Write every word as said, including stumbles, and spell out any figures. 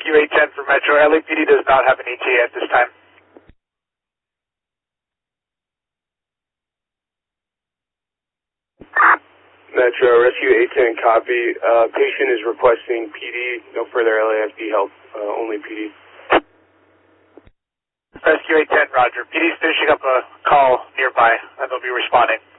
Rescue eight ten for Metro. L A P D does not have an E T A at this time. Metro, Rescue eight ten, copy. Uh, patient is requesting P D, no further L A F D help, uh, only P D. Rescue eight ten, roger. P D's finishing up a call nearby, and they'll be responding.